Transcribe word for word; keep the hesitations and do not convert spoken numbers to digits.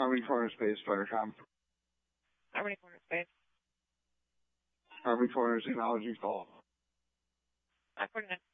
Harmony Corner Space dot com. Harmony Corner Space. Harmony Corner Technology Call. five forty-nine.